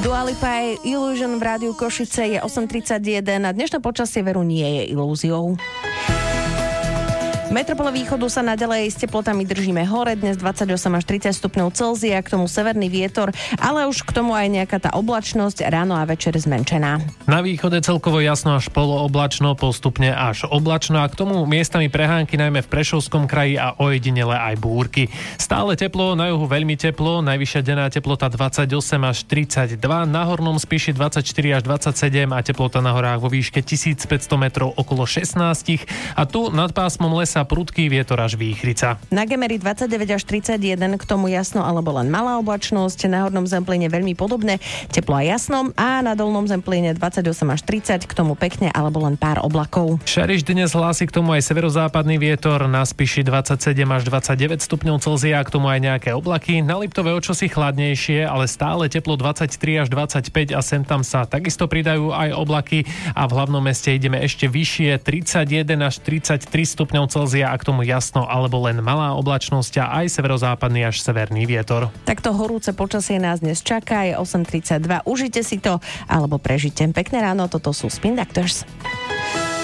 Dua Lipa Illusion v rádiu Košice, je 8:31 a dnešné počasie veru nie je ilúziou. V metropole východu sa naďalej s teplotami držíme hore, dnes 28 až 30 stupňov Celzia, k tomu severný vietor, ale už k tomu aj nejaká tá oblačnosť, ráno a večer zmenšená. Na východe celkovo jasno až polooblačno, postupne až oblačno a k tomu miestami prehánky najmä v Prešovskom kraji a ojedinele aj búrky. Stále teplo, na juhu veľmi teplo, najvyššia denná teplota 28 až 32, na hornom Spiši 24 až 27 a teplota na horách vo výške 1500 metrov okolo 16 a tu nad pásmom lesa prudký vietor až výchrica. Na Gemeri 29 až 31, k tomu jasno alebo len malá oblačnosť, na hornom Zemplíne veľmi podobné, teplo a jasno a na dolnom Zemplíne 28 až 30, k tomu pekne alebo len pár oblakov. Šariš dnes hlási k tomu aj severozápadný vietor, na Spiši 27 až 29 stupňov Celzia, k tomu aj nejaké oblaky, na Liptove o čosi chladnejšie, ale stále teplo 23 až 25 a sem tam sa takisto pridajú aj oblaky a v hlavnom meste ideme ešte vyššie 31 až 33 stupňov Celzia a k tomu jasno alebo len malá oblačnosť a aj severozápadný až severný vietor. Takto horúce počasie nás dnes čaká, je 8:32. Užite si to alebo prežite. Pekné ráno, toto sú Spin Doctors.